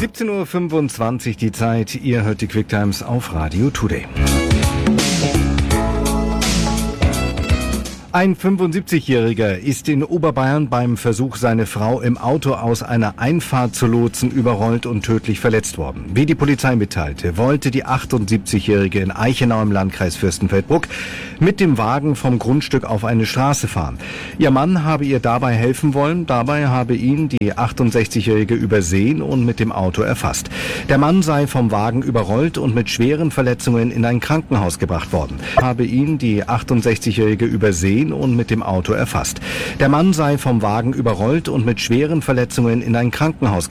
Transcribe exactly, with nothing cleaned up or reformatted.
siebzehn Uhr fünfundzwanzig die Zeit. Ihr hört die Quicktimes auf Radio Today. Ein fünfundsiebzigjähriger ist in Oberbayern beim Versuch, seine Frau im Auto aus einer Einfahrt zu lotsen, überrollt und tödlich verletzt worden. Wie die Polizei mitteilte, wollte die achtundsiebzigjährige in Eichenau im Landkreis Fürstenfeldbruck mit dem Wagen vom Grundstück auf eine Straße fahren. Ihr Mann habe ihr dabei helfen wollen, dabei habe ihn die achtundsechzigjährige übersehen und mit dem Auto erfasst. Der Mann sei vom Wagen überrollt und mit schweren Verletzungen in ein Krankenhaus gebracht worden. Habe ihn die achtundsechzigjährige übersehen und mit dem Auto erfasst. Der Mann sei vom Wagen überrollt und mit schweren Verletzungen in ein Krankenhaus